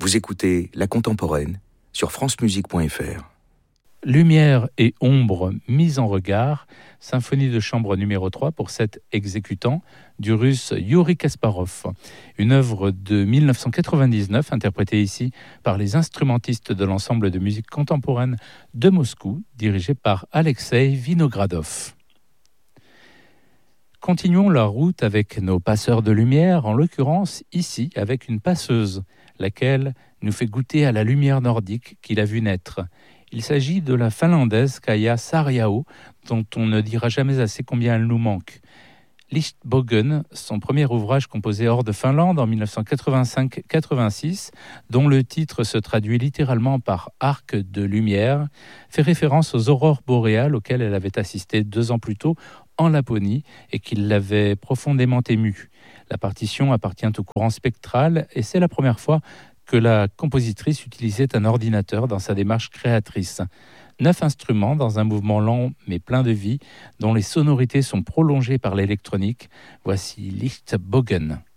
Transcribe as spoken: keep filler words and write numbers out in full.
Vous écoutez La Contemporaine sur francemusique point f r. Lumière et ombre mises en regard, symphonie de chambre numéro trois pour sept exécutants du russe Yuri Kasparov. Une œuvre de dix-neuf cent quatre-vingt-dix-neuf interprétée ici par les instrumentistes de l'ensemble de musique contemporaine de Moscou, dirigé par Alexei Vinogradov. Continuons la route avec nos passeurs de lumière, en l'occurrence ici avec une passeuse, laquelle nous fait goûter à la lumière nordique qu'il a vue naître. Il s'agit de la finlandaise Kaija Saariaho, dont on ne dira jamais assez combien elle nous manque. Lichtbågen, son premier ouvrage composé hors de Finlande en dix-neuf cent quatre-vingt-cinq quatre-vingt-six, dont le titre se traduit littéralement par « arc de lumière », fait référence aux aurores boréales auxquelles elle avait assisté deux ans plus tôt en Laponie et qui l'avaient profondément émue. La partition appartient au courant spectral et c'est la première fois que la compositrice utilisait un ordinateur dans sa démarche créatrice. Neuf instruments dans un mouvement lent mais plein de vie, dont les sonorités sont prolongées par l'électronique. Voici Lichtbågen.